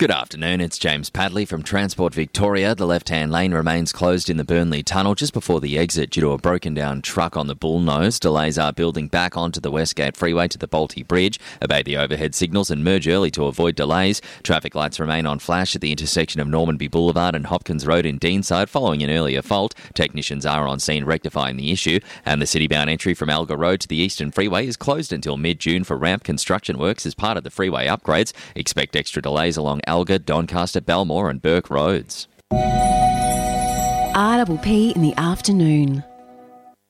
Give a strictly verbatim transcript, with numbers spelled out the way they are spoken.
Good afternoon, it's James Padley from Transport Victoria. The left-hand lane remains closed in the Burnley Tunnel just before the exit due to a broken-down truck on the Bullnose. Delays are building back onto the Westgate Freeway to the Balti Bridge. Obey the overhead signals and merge early to avoid delays. Traffic lights remain on flash at the intersection of Normanby Boulevard and Hopkins Road in Deanside following an earlier fault. Technicians are on scene rectifying the issue, and the city-bound entry from Alga Road to the Eastern Freeway is closed until mid-June for ramp construction works as part of the freeway upgrades. Expect extra delays along Alga, Doncaster, Belmore and Burke Roads. R P P in the afternoon.